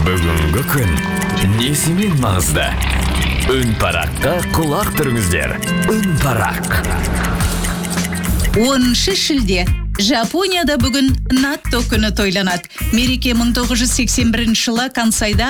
Бүгінгі күн несімен маңызды? Үн параққа құлақ түріңіздер. Үн парақ. 10 шілде. Жапонияда бүгін Натто күні тойланады. Мереке 1981 жылы Кансайда